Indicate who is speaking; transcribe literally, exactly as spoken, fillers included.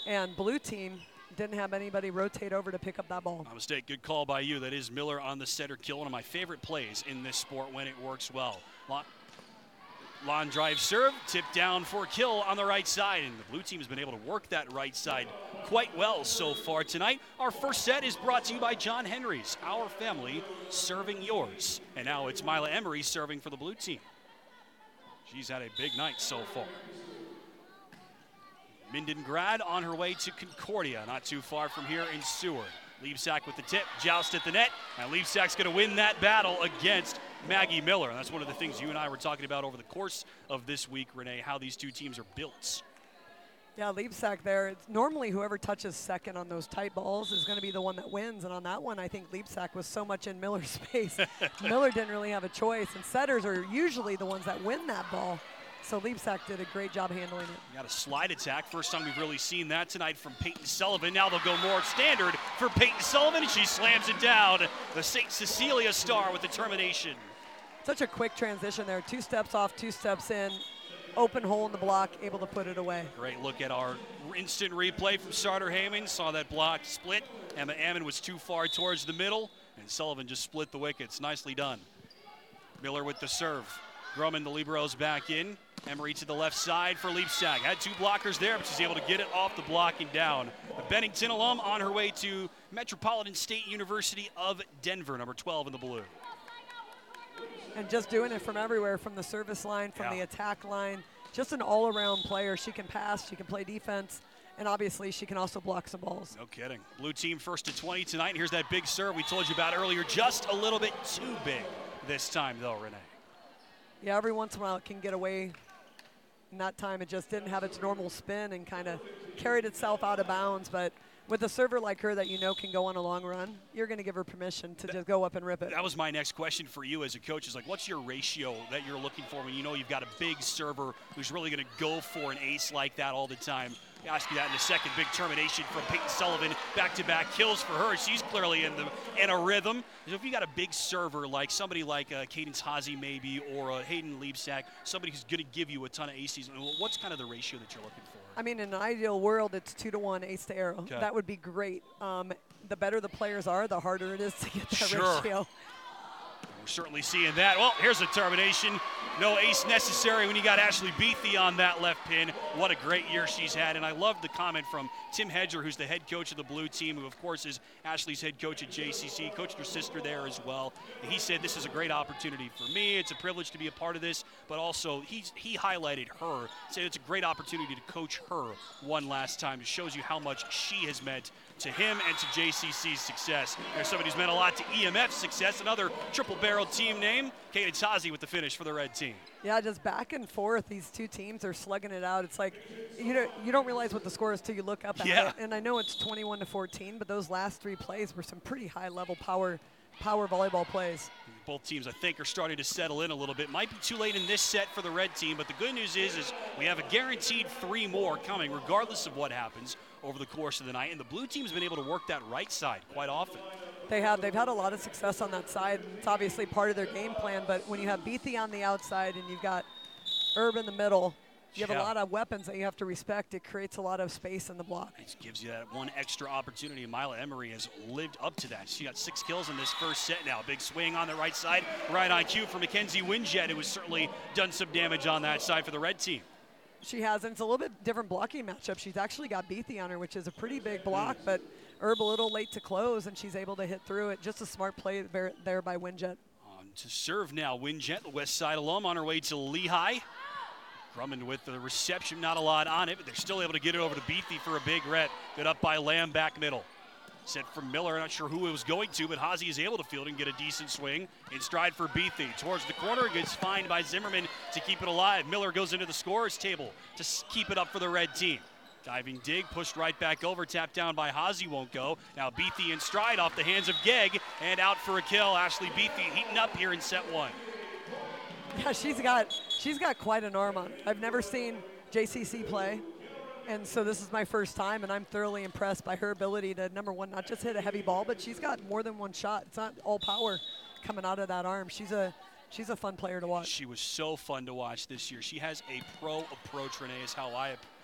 Speaker 1: and blue team didn't have anybody rotate over to pick up that ball.
Speaker 2: A mistake. Good call by you. That is Miller on the center kill. One of my favorite plays in this sport when it works well. Long, long drive serve, tipped down for a kill on the right side. And the blue team has been able to work that right side quite well so far tonight. Our first set is brought to you by John Henry's. Our family serving yours. And now it's Mila Emery serving for the blue team. She's had a big night so far. Minden Grad on her way to Concordia, not too far from here in Seward. Liebsack with the tip, joust at the net, and Liebsack's going to win that battle against Maggie Miller. And that's one of the things you and I were talking about over the course of this week, Renee, how these two teams are built.
Speaker 1: Yeah, Liebsack there. It's normally whoever touches second on those tight balls is going to be the one that wins. And on that one, I think Liebsack was so much in Miller's space. Miller didn't really have a choice. And setters are usually the ones that win that ball. So Liebsack did a great job handling it.
Speaker 2: Got a slide attack. First time we've really seen that tonight from Peyton Sullivan. Now they'll go more standard for Peyton Sullivan, and she slams it down. The Saint Cecilia star with determination.
Speaker 1: Such a quick transition there. Two steps off, two steps in. Open hole in the block, able to put it away.
Speaker 2: Great look at our instant replay from Sartor Heyman. Saw that block split. Emma Ammon was too far towards the middle, and Sullivan just split the wickets. Nicely done. Miller with the serve. Grumman, the libero's back in. Emery to the left side for Liebsack. Had two blockers there, but she's able to get it off the block and down. The Bennington alum on her way to Metropolitan State University of Denver, number twelve in the blue.
Speaker 1: And just doing it from everywhere, from the service line, from
Speaker 2: yeah.
Speaker 1: the attack line. Just an all-around player. She can pass, she can play defense, and obviously she can also block some balls.
Speaker 2: No kidding. Blue team first to twenty tonight. And here's that big serve we told you about earlier. Just a little bit too big this time, though, Renee.
Speaker 1: Yeah, every once in a while it can get away. In that time, it just didn't have its normal spin and kind of carried itself out of bounds. But with a server like her that you know can go on a long run, you're going to give her permission to just go up and rip it.
Speaker 2: That was my next question for you as a coach is like, what's your ratio that you're looking for when you know you've got a big server who's really going to go for an ace like that all the time? I'll ask you that in a second. Big termination from Peyton Sullivan. Back-to-back kills for her. She's clearly in the in a rhythm. So if you got a big server like somebody like uh, Cadence Haase maybe or uh, Hayden Liebsack, somebody who's going to give you a ton of aces, what's kind of the ratio that you're looking for?
Speaker 1: I mean, in an ideal world, it's two to one ace to arrow.
Speaker 2: Okay.
Speaker 1: That would be great. Um, the better the players are, the harder it is to get that
Speaker 2: sure.
Speaker 1: ratio.
Speaker 2: We're certainly seeing that. Well, here's a termination. No ace necessary when you got Ashley Beathy on that left pin. What a great year she's had. And I love the comment from Tim Hedger, who's the head coach of the blue team, who, of course, is Ashley's head coach at J C C, coached her sister there as well. And he said, this is a great opportunity for me. It's a privilege to be a part of this. But also, he's, he highlighted her, said it's a great opportunity to coach her one last time. It shows you how much she has meant to him and to J C C's success. There's somebody who's meant a lot to E M F's success. Another triple-barreled team name, Cadence Haase with the finish for the red team.
Speaker 1: Yeah, just back and forth. These two teams are slugging it out. It's like you know you don't realize what the score is till you look up at
Speaker 2: yeah.
Speaker 1: it. And I know it's twenty-one to fourteen, but those last three plays were some pretty high-level power, power volleyball plays.
Speaker 2: Both teams, I think, are starting to settle in a little bit. Might be too late in this set for the red team, but the good news is, is we have a guaranteed three more coming, regardless of what happens over the course of the night. And the blue team's been able to work that right side quite often.
Speaker 1: They have. They've had a lot of success on that side, and it's obviously part of their game plan. But when you have Beathy on the outside and you've got Herb in the middle, you have
Speaker 2: yeah.
Speaker 1: a lot of weapons that you have to respect. It creates a lot of space in the block.
Speaker 2: It gives you that one extra opportunity. Mila Emery has lived up to that. She got six kills in this first set now. Big swing on the right side. Right on cue for Mackenzie Winjet, who has certainly done some damage on that side for the red team.
Speaker 1: She has, and it's a little bit different blocking matchup. She's actually got Beathy on her, which is a pretty big block, mm. but Herb a little late to close, and she's able to hit through it. Just a smart play there, there by Winjet.
Speaker 2: On to serve now, Winjet, the West Side alum, on her way to Lehigh. Drummond with the reception, not a lot on it, but they're still able to get it over to Beathy for a big ret. Good up by Lamb, back middle. Set from Miller, not sure who it was going to, but Haase is able to field and get a decent swing. In stride for Beathy. Towards the corner, gets fined by Zimmerman to keep it alive. Miller goes into the scorer's table to keep it up for the red team. Diving dig, pushed right back over, tapped down by Haase, won't go. Now Beathy in stride off the hands of Gegg, and out for a kill. Ashley Beathy heating up here in set one.
Speaker 1: Yeah, she's got she's got quite an arm on her. I've never seen J C C play, and so this is my first time, and I'm thoroughly impressed by her ability to, number one, not just hit a heavy ball, but she's got more than one shot. It's not all power coming out of that arm. She's a she's a fun player to watch.
Speaker 2: She was so fun to watch this year. She has a pro approach, Renee, is how I